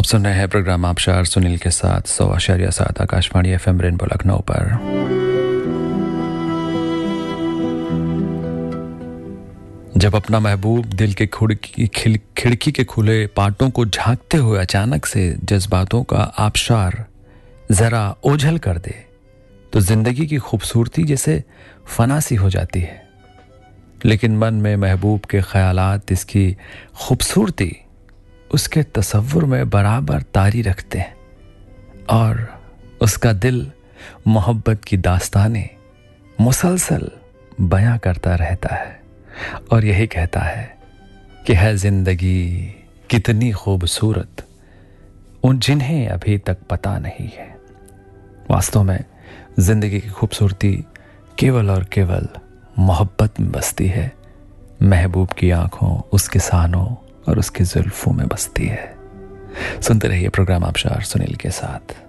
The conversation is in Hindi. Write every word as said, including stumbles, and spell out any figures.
सुन रहे हैं प्रोग्राम आबशार सुनील के साथ सौ आशारिया सात आकाशवाणी एफएम रेनबो लखनऊ पर। जब अपना महबूब दिल के खिड़की खिड़की के खुले पाटों को झांकते हुए अचानक से जज्बातों का आबशार जरा ओझल कर दे तो जिंदगी की खूबसूरती जैसे फना सी हो जाती है। लेकिन मन में महबूब के ख्यालात इसकी खूबसूरती उसके तसव्वुर में बराबर तारी रखते हैं और उसका दिल मोहब्बत की दास्तानें मुसलसल बयां करता रहता है और यही कहता है कि है जिंदगी कितनी खूबसूरत उन जिन्हें अभी तक पता नहीं है। वास्तव में जिंदगी की खूबसूरती केवल और केवल मोहब्बत में बसती है। महबूब की आंखों, उसके सानों और उसकी जुल्फों में बसती है। सुनते रहिए प्रोग्राम आबशार सुनील के साथ।